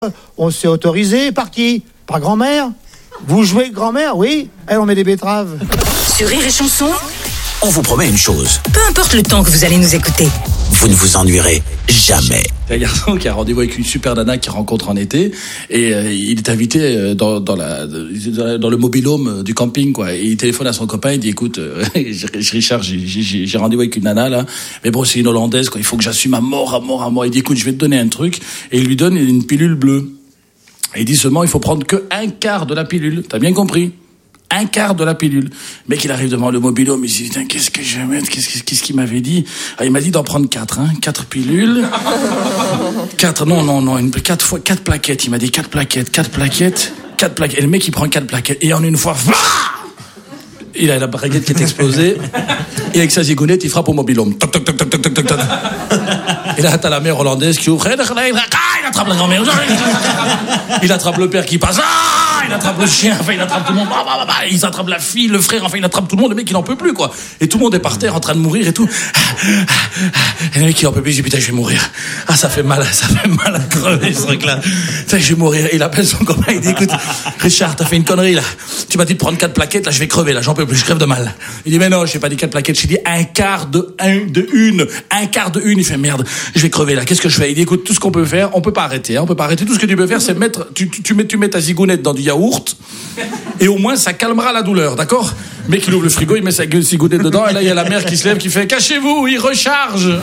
On s'est autorisé par qui? Par grand-mère? Vous jouez avec grand-mère? Oui. Elle, on met des betteraves. Sur Rire et Chanson, On vous promet une chose, peu importe le temps que vous allez nous écouter. vous ne vous ennuierez jamais. Il y a un garçon qui a rendez-vous avec une super nana qu'il rencontre en été et il est invité dans le mobil-home du camping, quoi. Et il téléphone à son copain, il dit écoute, Richard, j'ai rendez-vous avec une nana là, mais bon c'est une Hollandaise, quoi. Il faut que j'assume à mort. Il dit écoute, je vais te donner un truc, et il lui donne une pilule bleue. Et il dit seulement il faut prendre que un quart de la pilule. T'as bien compris? Un quart de la pilule. Le mec, il arrive devant le mobil-home, il se dit, putain, qu'est-ce que je vais mettre? Qu'est-ce qu'il m'avait dit? Ah, il m'a dit d'en prendre 4, hein. 4 pilules. 4 plaquettes. Il m'a dit 4 plaquettes. Et le mec, il prend 4 plaquettes. Et en une fois, il a la baguette qui est explosée. Et avec sa zigounette, il frappe au mobil-home. Toc, toc, toc, toc, toc, toc, toc. Et là, t'as la mère hollandaise qui ouvre. Il attrape la grand-mère. Il attrape le père qui passe. Il attrape le chien, enfin il attrape tout le monde, il attrape la fille, le frère, enfin il attrape tout le monde, le mec il en peut plus, quoi. Et tout le monde est par terre en train de mourir et tout. Et le mec il en peut plus, il dit putain je vais mourir. Ah ça fait mal à crever ce truc là. Putain je vais mourir. Et il appelle son copain, il dit écoute Richard, t'as fait une connerie là. Tu m'as dit de prendre 4 plaquettes, là je vais crever, là j'en peux plus, je crève de mal. Il dit mais non, j'ai pas dit 4 plaquettes, j'ai dit un quart de une. Il fait merde, je vais crever là, qu'est-ce que je fais? Il dit écoute, tout ce qu'on peut faire, on peut pas arrêter, tout ce que tu peux faire c'est mettre, tu mets ta zigounette dans du yaourt, et au moins ça calmera la douleur, d'accord? Le mec il ouvre le frigo, il met sa zigounette dedans, et là il y a la mère qui se lève, qui fait cachez-vous, il recharge.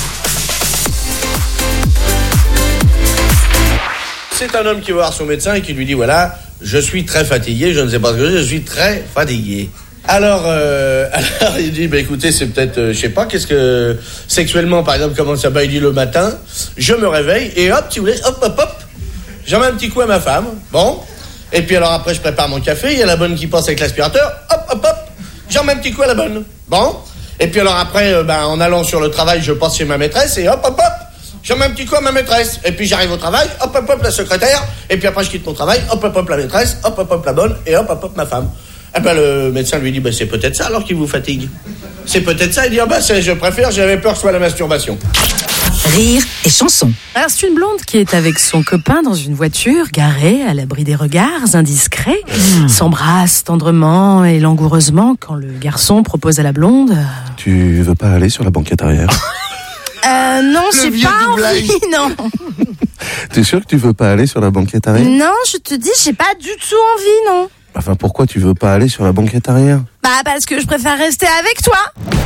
C'est un homme qui va voir son médecin et qui lui dit voilà, je suis très fatigué, je ne sais pas ce que je suis très fatigué. Alors il dit écoutez, c'est peut-être je sais pas, qu'est-ce que sexuellement par exemple comment ça va? Il dit le matin, je me réveille et hop, si vous voulez, hop, j'en mets un petit coup à ma femme. Bon. Et puis alors après je prépare mon café, il y a la bonne qui passe avec l'aspirateur, hop, j'en mets un petit coup à la bonne. Bon. Et puis alors après en allant sur le travail, je passe chez ma maîtresse et hop, j'en mets un petit coup à ma maîtresse. Et puis j'arrive au travail, hop, la secrétaire. Et puis après je quitte mon travail, hop, la maîtresse, hop, la bonne, et hop, ma femme. Et le médecin lui dit c'est peut-être ça alors qui vous fatigue. C'est peut-être ça. Il dit je préfère, j'avais peur que ce soit la masturbation. Rire et Chanson. Alors, c'est une blonde qui est avec son copain dans une voiture garée à l'abri des regards indiscrets, s'embrasse tendrement et langoureusement quand le garçon propose à la blonde. Tu veux pas aller sur la banquette arrière? Non, j'ai pas envie, non. T'es sûr que tu veux pas aller sur la banquette arrière? Non, je te dis, j'ai pas du tout envie, non. Enfin, pourquoi tu veux pas aller sur la banquette arrière? Parce que je préfère rester avec toi.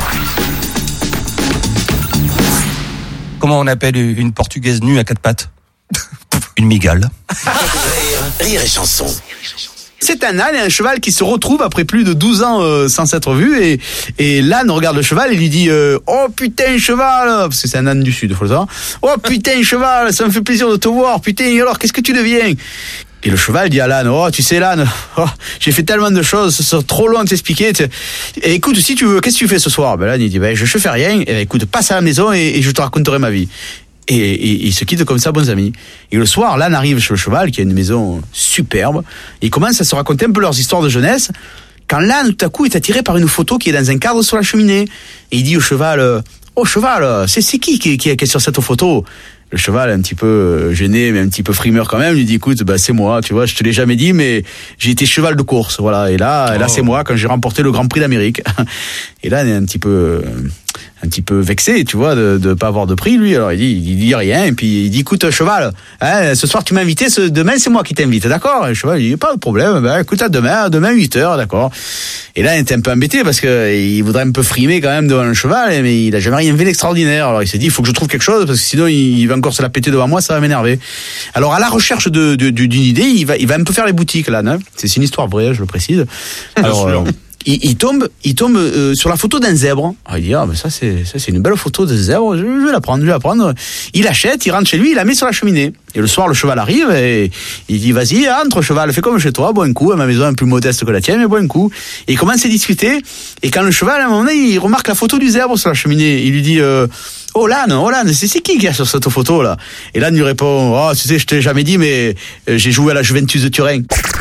Comment on appelle une portugaise nue à 4 pattes? Une migale. Rire et Chanson. C'est un âne et un cheval qui se retrouvent après plus de 12 ans sans s'être vus, et l'âne regarde le cheval et lui dit oh putain cheval, parce que c'est un âne du sud, faut le savoir. Oh putain cheval, ça me fait plaisir de te voir, putain, et alors qu'est-ce que tu deviens? Et le cheval dit à l'âne, oh tu sais l'âne, j'ai fait tellement de choses, c'est trop long de t'expliquer. Et écoute, si tu veux, qu'est-ce que tu fais ce soir? L'âne il dit je fais rien, et écoute, passe à la maison et je te raconterai ma vie. Et ils se quittent comme ça, bons amis. Et le soir, l'âne arrive chez le cheval, qui a une maison superbe. Et ils commencent à se raconter un peu leurs histoires de jeunesse. Quand l'âne, tout à coup, est attiré par une photo qui est dans un cadre sur la cheminée. Et il dit au cheval, oh cheval, c'est qui est sur cette photo? Le cheval, un petit peu gêné, mais un petit peu frimeur quand même, lui dit écoute, c'est moi, tu vois, je te l'ai jamais dit, mais j'ai été cheval de course, voilà. Et là, c'est moi quand j'ai remporté le Grand Prix d'Amérique. Et là, il est un petit peu vexé, tu vois, de pas avoir de prix, lui. Alors il dit rien, et puis il dit écoute cheval, ce soir tu m'as invité, demain c'est moi qui t'invite, d'accord? Et le cheval il dit pas de problème, écoute à demain 8h, d'accord. Et là il était un peu embêté parce que il voudrait un peu frimer quand même devant le cheval, mais il a jamais rien fait d'extraordinaire. Alors il s'est dit il faut que je trouve quelque chose parce que sinon il va encore se la péter devant moi, ça va m'énerver. Alors à la recherche d'une idée, il va un peu faire les boutiques là, hein. C'est une histoire vraie, je le précise. Alors il tombe sur la photo d'un zèbre. Alors, il dit mais ça c'est une belle photo de zèbre, je vais la prendre. Il achète, il rentre chez lui, il la met sur la cheminée. Et le soir le cheval arrive et il dit vas-y entre cheval, fais comme chez toi, bois un coup, à ma maison un peu plus modeste que la tienne, mais bois un coup. Et il commence à discuter, et quand le cheval à un moment donné il remarque la photo du zèbre sur la cheminée, il lui dit oh l'âne, c'est qui y a sur cette photo là? Et l'âne lui répond oh tu sais je te l'ai jamais dit mais j'ai joué à la Juventus de Turin.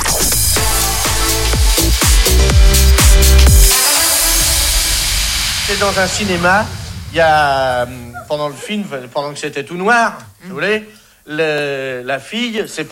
C'est dans un cinéma, il y a pendant le film, pendant que c'était tout noir, si vous voulez, la fille, c'est